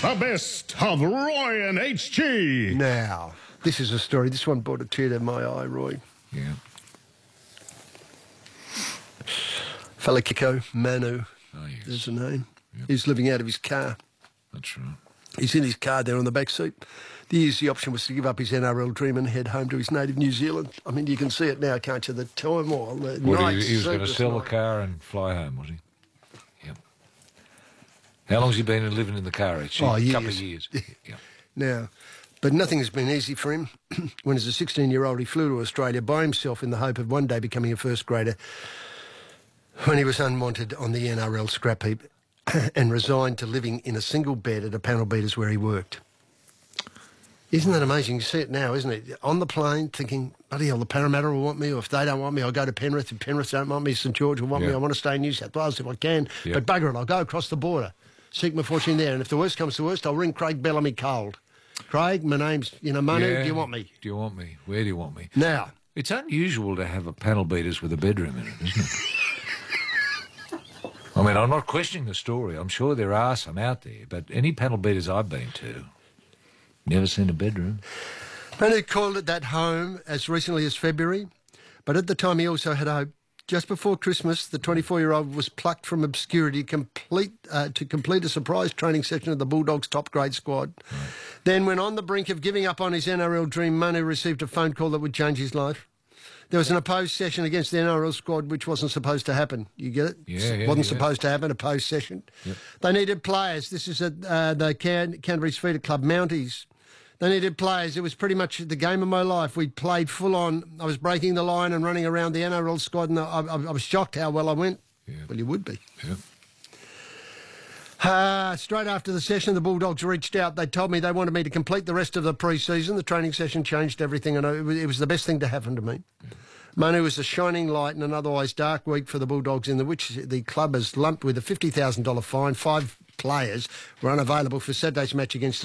The best of Roy and HG. Now, this is a story. This one brought a tear to my eye, Roy. Yeah. Fella Kiko, Manu, Oh, yes. is the name. Yep. He's living out of his car. That's right. He's in his car there on the back seat. The easy option was to give up his NRL dream and head home to his native New Zealand. I mean, you can see it now, can't you? The turmoil, the Well, nights, he was going to sleepless sell the nights. car and fly home, was he? Yep. How long's he been living in the car? Oh, A couple years. of years. Yep. Now, but nothing has been easy for him. When as a 16-year-old he flew to Australia by himself in the hope of one day becoming a first grader, when he was unwanted on the NRL scrap heap and resigned to living in a single bed at a panel beaters where he worked. Isn't that amazing? You see it now, isn't it? On the plane thinking, bloody hell, the Parramatta will want me, or if they don't want me, I'll go to Penrith. If Penrith don't want me, St George will want me. Yeah. I want to stay in New South Wales if I can. Yeah. But bugger it, I'll go across the border, seek my fortune there. And if the worst comes to worst, I'll ring Craig Bellamy cold. Craig, my name's, Manu, Yeah. do you want me? Do you want me? Where do you want me? Now, It's unusual to have a panel beaters with a bedroom in it, isn't it? I mean, I'm not questioning the story. I'm sure there are some out there, but any panel beaters I've been to, never seen a bedroom. Manu called it that home as recently as February, but at the time he also had hope. Just before Christmas, the 24-year-old was plucked from obscurity to complete a surprise training session of the Bulldogs' top-grade squad. Right. Then, when on the brink of giving up on his NRL dream, Manu received a phone call that would change his life. There was an opposed session against the NRL squad which wasn't supposed to happen. You get it? Yeah, wasn't supposed to happen, opposed session. Yep. They needed players. This is at the Canterbury's feeder club, Mounties. They needed players. It was pretty much the game of my life. We played full on. I was breaking the line and running around the NRL squad, and I was shocked how well I went. Yeah. Well, you would be. Yep. Straight after the session, the Bulldogs reached out. They told me they wanted me to complete the rest of the pre-season. The training session changed everything, and it was the best thing to happen to me. Yeah. Manu was a shining light in an otherwise dark week for the Bulldogs, in which the club has lumped with a $50,000 fine. 5 players were unavailable for Saturday's match against